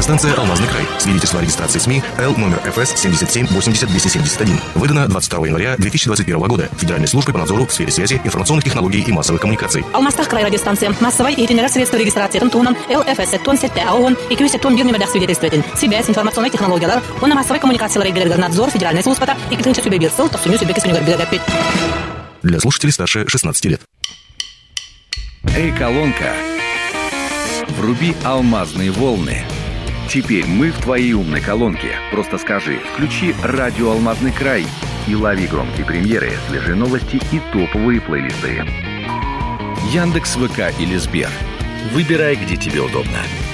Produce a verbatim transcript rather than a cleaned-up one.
Радиостанция «Алмазный край». Свидетельство о регистрации СМИ Л номер эф эс семьдесят семь восемьдесят двести семьдесят один. Выдано двадцать второго января две тысячи двадцать первого года Федеральной службой по надзору в сфере связи, информационных технологий и массовых коммуникаций. Алмастах край радиостанция. Массовой и генерал средства регистрации Тунтуном Л эф эс сеттон сетте АОН и кюсе тун бир нөмірдәк свидетельстветін. Связь, информационные технологиялар, оны массовой коммуникациялар игілердер надзор Федеральной службата и кітінші сөбе бір сыл, тоқсыню сөбе кесінігер білдәппет. Для слушателей старше шестнадцати лет. Эй, колонка, вруби алмазные волны. Теперь мы в твоей умной колонке. Просто скажи, включи радио «Алмазный край» и лови громкие премьеры, свежие новости и топовые плейлисты. Яндекс, ВК или Сбер. Выбирай, где тебе удобно.